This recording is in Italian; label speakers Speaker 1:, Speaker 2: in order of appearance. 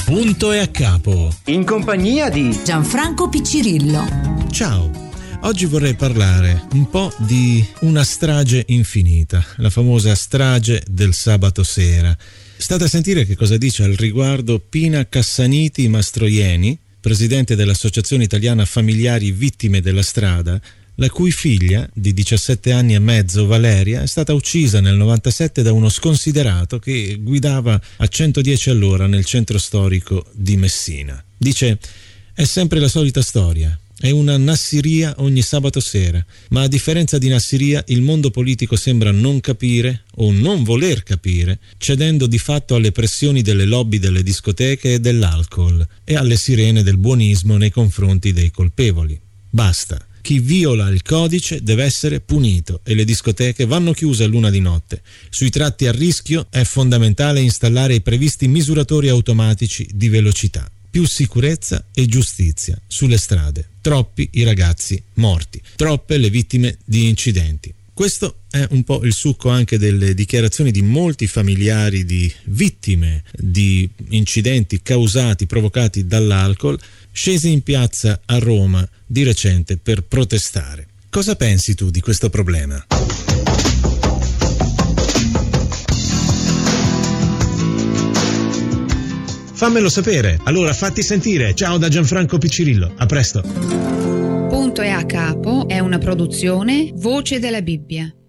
Speaker 1: Punto e a capo.
Speaker 2: In compagnia di
Speaker 3: Gianfranco Piccirillo.
Speaker 1: Ciao. Oggi vorrei parlare un po' di una strage infinita, la famosa strage del sabato sera. State a sentire che cosa dice al riguardo Pina Cassaniti Mastroieni, presidente dell'Associazione Italiana Familiari Vittime della Strada, la cui figlia, di 17 anni e mezzo, Valeria, è stata uccisa nel 97 da uno sconsiderato che guidava a 110 all'ora nel centro storico di Messina. Dice: è sempre la solita storia. È una Nassiria ogni sabato sera, ma a differenza di Nassiria il mondo politico sembra non capire o non voler capire, cedendo di fatto alle pressioni delle lobby delle discoteche e dell'alcol e alle sirene del buonismo nei confronti dei colpevoli. Basta. Chi viola il codice deve essere punito e le discoteche vanno chiuse a luna di notte. Sui tratti a rischio è fondamentale installare i previsti misuratori automatici di velocità. Più sicurezza e giustizia sulle strade. Troppi i ragazzi morti, troppe le vittime di incidenti. Questo è un po' il succo anche delle dichiarazioni di molti familiari di vittime di incidenti provocati dall'alcol, scesi in piazza a Roma di recente per protestare. Cosa pensi tu di questo problema? Fammelo sapere, allora fatti sentire. Ciao da Gianfranco Piccirillo, a presto.
Speaker 4: Punto e a capo è una produzione Voce della Bibbia.